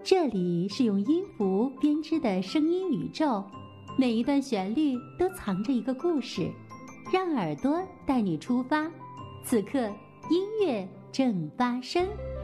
这里是用音符编织的声音宇宙，每一段旋律都藏着一个故事，让耳朵带你出发。此刻，音乐正发生。